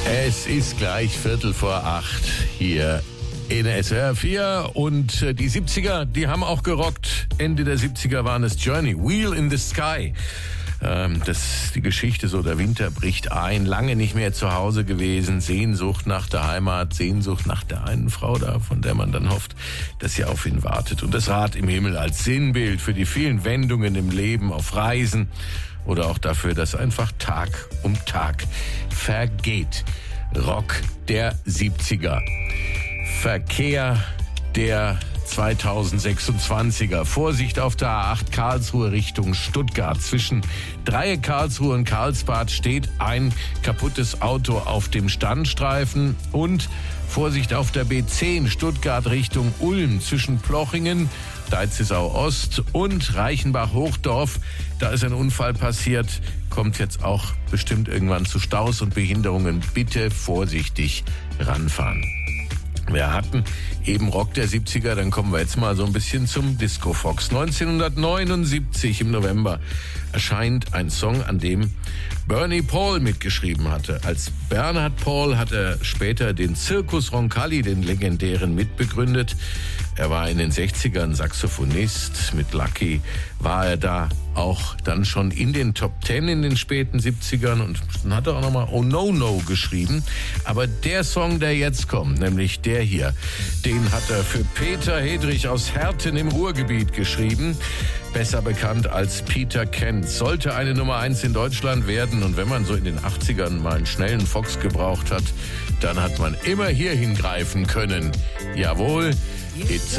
Es ist gleich 7:45 hier in SWR 4 und die 70er, die haben auch gerockt. Ende der 70er waren es Journey, Wheel in the Sky. Die Geschichte so, der Winter bricht ein, lange nicht mehr zu Hause gewesen, Sehnsucht nach der Heimat, Sehnsucht nach der einen Frau da, von der man dann hofft, dass sie auf ihn wartet. Und das Rad im Himmel als Sinnbild für die vielen Wendungen im Leben, auf Reisen oder auch dafür, dass einfach Tag um Tag vergeht. Rock der 70er. Verkehr der 2026er. Vorsicht auf der A8 Karlsruhe Richtung Stuttgart. Zwischen Dreieck Karlsruhe und Karlsbad steht ein kaputtes Auto auf dem Standstreifen. Und Vorsicht auf der B10 Stuttgart Richtung Ulm zwischen Plochingen, Deizisau Ost und Reichenbach-Hochdorf. Da ist ein Unfall passiert. Kommt jetzt auch bestimmt irgendwann zu Staus und Behinderungen. Bitte vorsichtig ranfahren. Wir hatten eben Rock der 70er, dann kommen wir jetzt mal so ein bisschen zum Disco Fox. 1979 im November erscheint ein Song, an dem Bernie Paul mitgeschrieben hatte. Als Bernhard Paul hat er später den Circus Roncalli, den legendären, mitbegründet. Er war in den 60ern Saxophonist. Mit Lucky war er da auch dann schon in den Top 10 in den späten 70ern und dann hat er auch nochmal Oh No No geschrieben. Aber der Song, der jetzt kommt, nämlich der hier, den hat er für Peter Hedrich aus Herten im Ruhrgebiet geschrieben. Besser bekannt als Peter Kent. Sollte eine Nummer 1 in Deutschland werden und wenn man so in den 80ern mal einen schnellen Fox gebraucht hat, dann hat man immer hier hingreifen können. Jawohl, It's